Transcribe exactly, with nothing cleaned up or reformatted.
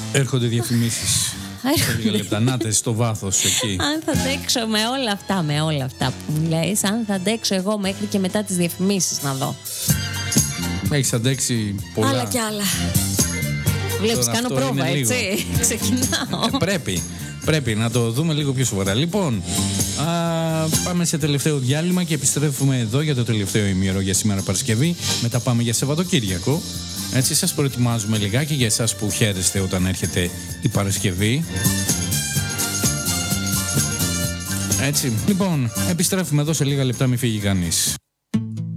Έρχονται διαφημίσεις. Σε λίγα λεπτά, νάτες στο βάθος εκεί. Αν θα αντέξω με όλα αυτά, με όλα αυτά που μου λες, αν θα αντέξω εγώ μέχρι και μετά τις διαφημίσεις να δω. Έχεις αντέξει πολλά. Άλλα κι άλλα. Βλέπεις, κάνω πρόβα, έτσι. Ξεκινάω. Ε, πρέπει. Πρέπει να το δούμε λίγο πιο σοβαρά. Λοιπόν, α, πάμε σε τελευταίο διάλειμμα και επιστρέφουμε εδώ για το τελευταίο ημίωρο για σήμερα Παρασκευή. Μετά πάμε για Σαββατοκύριακο. Έτσι, σας προετοιμάζουμε λιγάκι για εσάς που χαίρεστε όταν έρχεται η Παρασκευή. Έτσι, λοιπόν, επιστρέφουμε εδώ σε λίγα λεπτά, μην φύγει κανείς.